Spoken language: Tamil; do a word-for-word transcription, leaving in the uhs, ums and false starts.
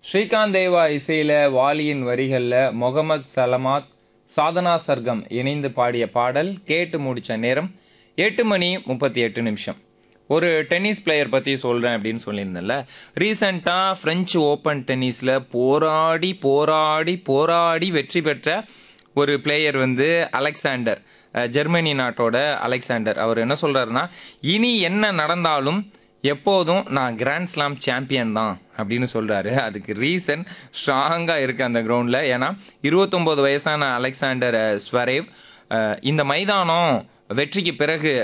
ஸ்ரீகாந்த் தேவா இசையில் வாலியின் வரிகளில் முகமது சலமாத் சாதனா சர்க்கம் இணைந்து பாடிய பாடல் கேட்டு முடித்த நேரம் எட்டு மணி முப்பத்தி எட்டு நிமிஷம். ஒரு டென்னிஸ் பிளேயர் பற்றி சொல்கிறேன் அப்படின்னு சொல்லியிருந்தேன்ல. ரீசண்டாக ஃப்ரெஞ்சு ஓப்பன் டென்னிஸில் போராடி போராடி போராடி வெற்றி பெற்ற ஒரு பிளேயர் வந்து அலெக்சாண்டர், ஜெர்மனி நாட்டோட அலெக்சாண்டர். அவர் என்ன சொல்கிறாருன்னா, இனி என்ன நடந்தாலும் எப்போதும் நான் கிராண்ட் ஸ்லாம் சாம்பியன் தான் அப்படின்னு சொல்கிறாரு. அதுக்கு ரீசன் ஸ்ட்ராங்காக இருக்குது அந்த கிரவுண்டில். ஏன்னா இருபத்தொம்போது வயசான அலெக்சாண்டர் ஸ்வரேவ் இந்த மைதானம் வெற்றிக்கு பிறகு